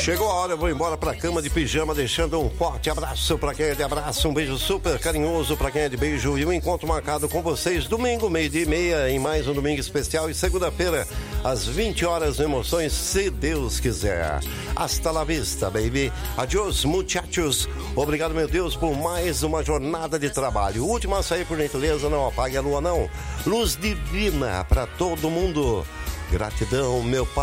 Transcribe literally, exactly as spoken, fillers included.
Chegou a hora, eu vou embora pra cama de pijama, deixando um forte abraço pra quem é de abraço, um beijo super carinhoso pra quem é de beijo e um encontro marcado com vocês domingo, meio-dia e meia, em mais um domingo especial e segunda-feira, às vinte horas, emoções, se Deus quiser. Hasta la vista, baby. Adiós, muchachos. Obrigado, meu Deus, por mais uma jornada de trabalho. Última a sair, por gentileza, não apague a lua, não. Luz divina pra todo mundo. Gratidão, meu pai.